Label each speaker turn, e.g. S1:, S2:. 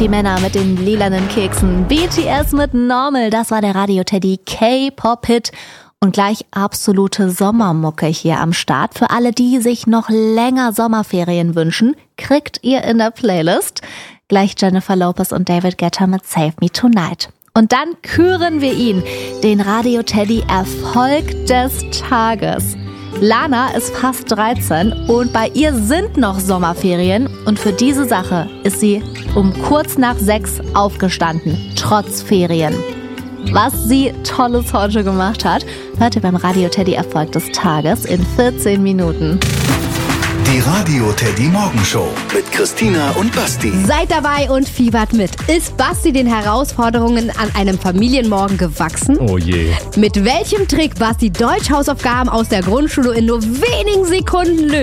S1: die Männer mit den lilanen Keksen. BTS mit Normal, das war der Radio Teddy K-Pop-Hit. Und gleich absolute Sommermucke hier am Start. Für alle, die sich noch länger Sommerferien wünschen, kriegt ihr in der Playlist gleich Jennifer Lopez und David Guetta mit Save Me Tonight. Und dann küren wir ihn, den Radio Teddy Erfolg des Tages. Lana ist fast 13 und bei ihr sind noch Sommerferien. Und für diese Sache ist sie um kurz nach 6 aufgestanden, trotz Ferien. Was sie Tolles heute gemacht hat, hört ihr beim Radio Teddy Erfolg des Tages in 14 Minuten.
S2: Die Radio Teddy Morgenshow mit Christina und Basti.
S3: Seid dabei und fiebert mit. Ist Basti den Herausforderungen an einem Familienmorgen gewachsen?
S4: Oh je.
S3: Mit welchem Trick Basti Deutsch-Hausaufgaben aus der Grundschule in nur wenigen Sekunden löst?